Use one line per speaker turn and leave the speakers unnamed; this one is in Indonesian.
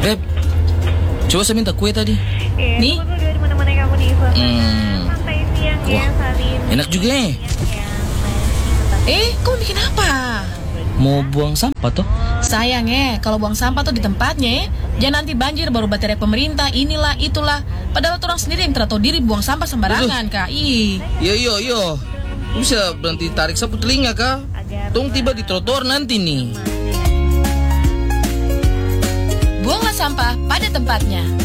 Beb, coba saya minta kue tadi.
Nih. Aku tuh di mana-mana kamu di santai siang ya, Salin.
Enak juga ya.
Kau bikin apa?
Mau buang sampah toh?
Sayang kalau buang sampah tuh di tempatnya jangan nanti banjir baru baterai pemerintah, inilah, itulah. Padahal orang sendiri yang tertahu diri buang sampah sembarangan, Kak.
Yo. Bisa berhenti tarik sapu telinga, Kak. Tong tiba di trotoar nanti nih.
Buanglah sampah pada tempatnya.